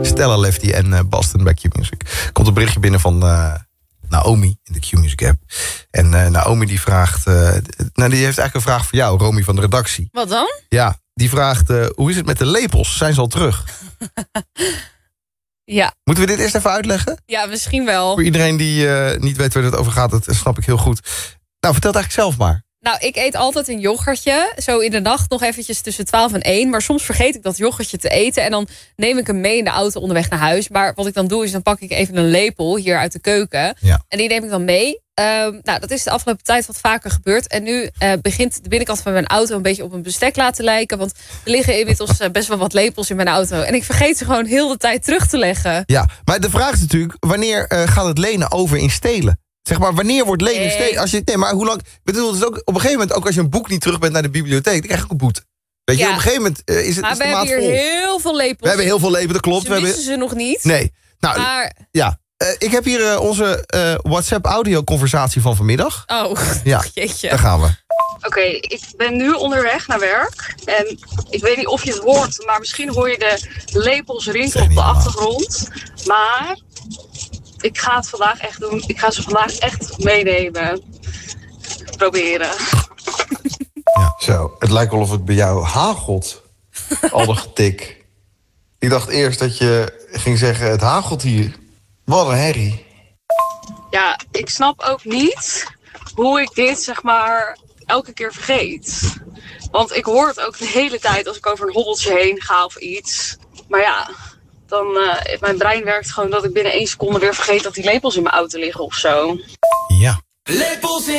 Stella Lefty en Boston bij Q-Music. Komt een berichtje binnen van Naomi in de Q-Music app. En Naomi die vraagt... die heeft eigenlijk een vraag voor jou, Romy van de redactie. Wat dan? Ja, die vraagt... hoe is het met de lepels? Zijn ze al terug? Ja. Moeten we dit eerst even uitleggen? Ja, misschien wel. Voor iedereen die niet weet waar het over gaat, dat snap ik heel goed. Nou, vertel het eigenlijk zelf maar. Nou, ik eet altijd een yoghurtje. Zo in de nacht nog eventjes tussen 12 en 1. Maar soms vergeet ik dat yoghurtje te eten. En dan neem ik hem mee in de auto onderweg naar huis. Maar wat ik dan doe is, dan pak ik even een lepel hier uit de keuken. Ja. En die neem ik dan mee. Dat is de afgelopen tijd wat vaker gebeurd. En nu begint de binnenkant van mijn auto een beetje op een bestek laten lijken. Want er liggen inmiddels best wel wat lepels in mijn auto. En ik vergeet ze gewoon heel de tijd terug te leggen. Ja, maar de vraag is natuurlijk, wanneer gaat het lenen over in stelen? Zeg maar, wanneer wordt lenen stelen? Maar hoe lang... Ik bedoel, dus ook, op een gegeven moment, ook als je een boek niet terug bent naar de bibliotheek, dan krijg je ook een boete. Weet je, op een gegeven moment is het. Maar we hebben hier heel veel lepels. We hebben heel veel lepels, dat klopt. Ze wisten ze nog niet. Nee. Nou, maar... ja. Ik heb hier onze WhatsApp-audio-conversatie van vanmiddag. Oh, ja, jeetje. Daar gaan we. Oké, ik ben nu onderweg naar werk. En ik weet niet of je het hoort, maar misschien hoor je de lepels rinkelen op de achtergrond. Maar ik ga het vandaag echt doen. Ik ga ze vandaag echt meenemen. Proberen. Ja. Zo, het lijkt wel of het bij jou hagelt. Al dat getik. Ik dacht eerst dat je ging zeggen, het hagelt hier. Wat een herrie. Ja, ik snap ook niet hoe ik dit, zeg maar, elke keer vergeet. Want ik hoor het ook de hele tijd als ik over een hobbeltje heen ga of iets. Maar ja, dan mijn brein werkt gewoon dat ik binnen 1 seconde weer vergeet dat die lepels in mijn auto liggen of zo. Ja. Lepels in